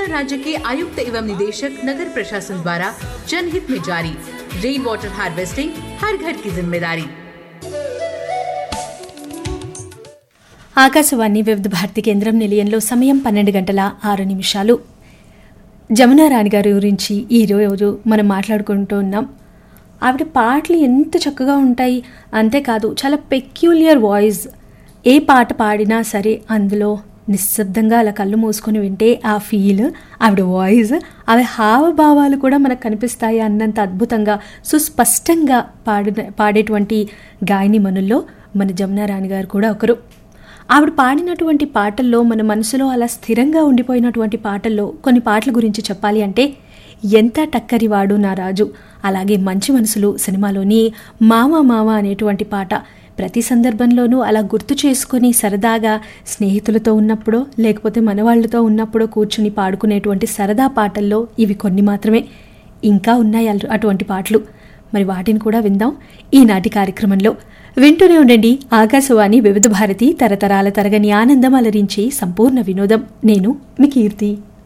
राज्य के आयुक्त एवं निदेशक नगर प्रशासन द्वारा जनहित में जारी। रेन वाटर हार्वेस्टिंग हर घर की जिम्मेदारी। ఆకాశవాణి వివిధ భారతి కేంద్రం నిలయంలో సమయం 12:06. జమునా రాణి గారి గురించి ఈరోజు మనం మాట్లాడుకుంటూ ఉన్నాం. ఆవిడ పాటలు ఎంత చక్కగా ఉంటాయి, అంతేకాదు చాలా పెక్యులియర్ వాయిస్. ఏ పాట పాడినా సరే అందులో నిశ్శబ్దంగా అలా కళ్ళు మూసుకొని వింటే ఆ ఫీల్, ఆవిడ వాయిస్, ఆవిడ హావభావాలు కూడా మనకు కనిపిస్తాయి అన్నంత అద్భుతంగా సుస్పష్టంగా పాడేటువంటి గాయని మనుల్లో మన జమునా రాణి గారు కూడా ఒకరు. ఆవిడ పాడినటువంటి పాటల్లో, మన మనసులో అలా స్థిరంగా ఉండిపోయినటువంటి పాటల్లో కొన్ని పాటల గురించి చెప్పాలి అంటే ఎంత టక్కరివాడు నా రాజు, అలాగే మంచి మనసులు సినిమాలోని మామ మామ అనేటువంటి పాట ప్రతి సందర్భంలోనూ అలా గుర్తు చేసుకొని సరదాగా స్నేహితులతో ఉన్నప్పుడో లేకపోతే మనవాళ్లతో ఉన్నప్పుడో కూర్చుని పాడుకునేటువంటి సరదా పాటల్లో ఇవి కొన్ని మాత్రమే. ఇంకా ఉన్నాయి అటువంటి పాటలు. మరి వాటిని కూడా విందాం ఈనాటి కార్యక్రమంలో. వింటూనే ఉండండి ఆకాశవాణి వివిధ భారతి, తరతరాల తరగని ఆనందం అలరించి సంపూర్ణ వినోదం. నేను మీ కీర్తి.